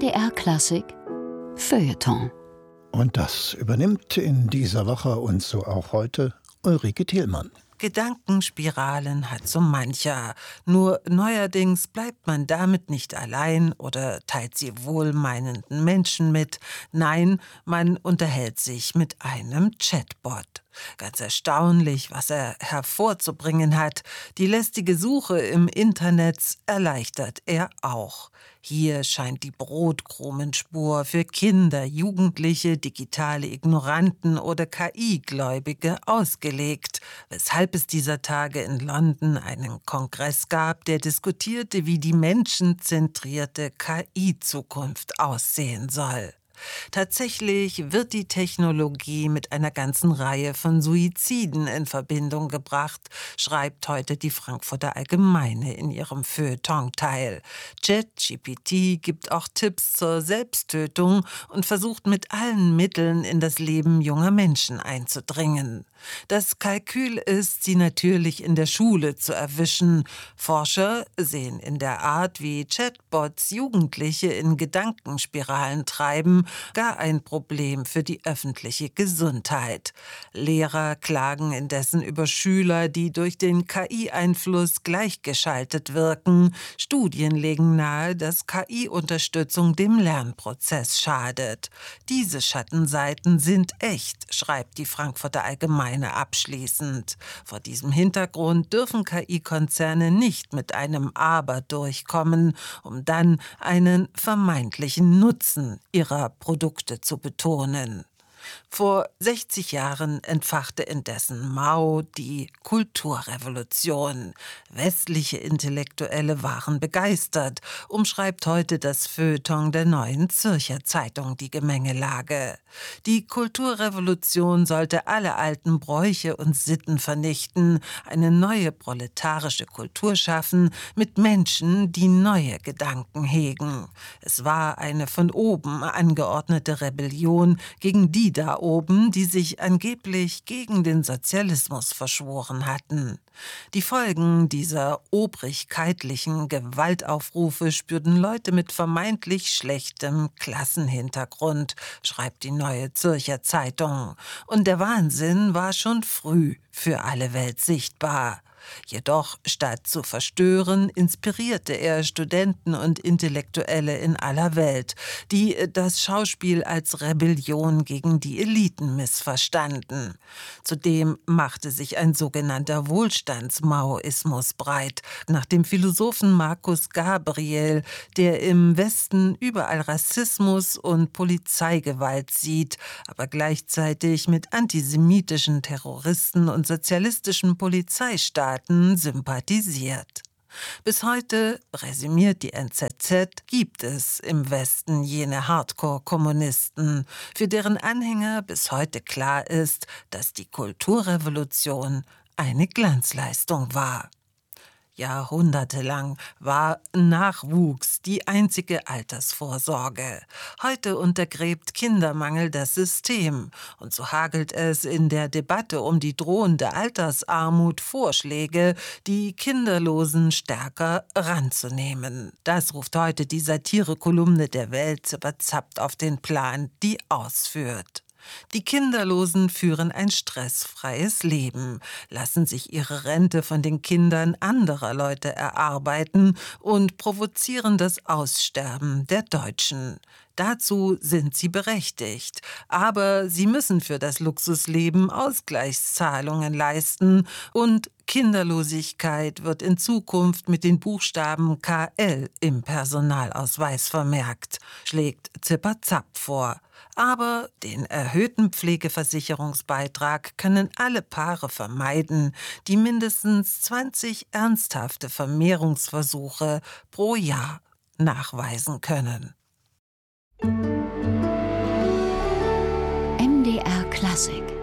MDR Klassik Feuilleton. Und das übernimmt in dieser Woche und so auch heute Ulrike Thielmann. Gedankenspiralen hat so mancher. Nur neuerdings bleibt man damit nicht allein oder teilt sie wohlmeinenden Menschen mit. Nein, man unterhält sich mit einem Chatbot. Ganz erstaunlich, was er hervorzubringen hat. Die lästige Suche im Internet erleichtert er auch. Hier scheint die Brotkrumenspur für Kinder, Jugendliche, digitale Ignoranten oder KI-Gläubige ausgelegt, weshalb es dieser Tage in London einen Kongress gab, der diskutierte, wie die menschenzentrierte KI-Zukunft aussehen soll. Tatsächlich wird die Technologie mit einer ganzen Reihe von Suiziden in Verbindung gebracht, schreibt heute die Frankfurter Allgemeine in ihrem Feuilleton-Teil. ChatGPT gibt auch Tipps zur Selbsttötung und versucht mit allen Mitteln in das Leben junger Menschen einzudringen. Das Kalkül ist, sie natürlich in der Schule zu erwischen. Forscher sehen in der Art, wie Chatbots Jugendliche in Gedankenspiralen treiben, gar ein Problem für die öffentliche Gesundheit. Lehrer klagen indessen über Schüler, die durch den KI-Einfluss gleichgeschaltet wirken. Studien legen nahe, dass KI-Unterstützung dem Lernprozess schadet. Diese Schattenseiten sind echt, schreibt die Frankfurter Allgemeine abschließend. Vor diesem Hintergrund dürfen KI-Konzerne nicht mit einem Aber durchkommen, um dann einen vermeintlichen Nutzen ihrer Produkte zu betonen. Vor 60 Jahren entfachte indessen Mao die Kulturrevolution. Westliche Intellektuelle waren begeistert, umschreibt heute das Feuilleton der Neuen Zürcher Zeitung die Gemengelage. Die Kulturrevolution sollte alle alten Bräuche und Sitten vernichten, eine neue proletarische Kultur schaffen mit Menschen, die neue Gedanken hegen. Es war eine von oben angeordnete Rebellion gegen die da oben, die sich angeblich gegen den Sozialismus verschworen hatten. Die Folgen dieser obrigkeitlichen Gewaltaufrufe spürten Leute mit vermeintlich schlechtem Klassenhintergrund, schreibt die Neue Zürcher Zeitung. Und der Wahnsinn war schon früh für alle Welt sichtbar. Jedoch statt zu verstören, inspirierte er Studenten und Intellektuelle in aller Welt, die das Schauspiel als Rebellion gegen die Eliten missverstanden. Zudem machte sich ein sogenannter Wohlstandsmaoismus breit, nach dem Philosophen Marcus Gabriel, der im Westen überall Rassismus und Polizeigewalt sieht, aber gleichzeitig mit antisemitischen Terroristen und sozialistischen Polizeistaaten sympathisiert. Bis heute, resümiert die NZZ, gibt es im Westen jene Hardcore-Kommunisten, für deren Anhänger bis heute klar ist, dass die Kulturrevolution eine Glanzleistung war. Jahrhundertelang war Nachwuchs die einzige Altersvorsorge. Heute untergräbt Kindermangel das System. Und so hagelt es in der Debatte um die drohende Altersarmut Vorschläge, die Kinderlosen stärker ranzunehmen. Das ruft heute die Satirekolumne der Welt überzapft auf den Plan, die ausführt. Die Kinderlosen führen ein stressfreies Leben, lassen sich ihre Rente von den Kindern anderer Leute erarbeiten und provozieren das Aussterben der Deutschen. Dazu sind sie berechtigt, aber sie müssen für das Luxusleben Ausgleichszahlungen leisten und Kinderlosigkeit wird in Zukunft mit den Buchstaben KL im Personalausweis vermerkt, schlägt Zipper-Zapp vor. Aber den erhöhten Pflegeversicherungsbeitrag können alle Paare vermeiden, die mindestens 20 ernsthafte Vermehrungsversuche pro Jahr nachweisen können. MDR Klassik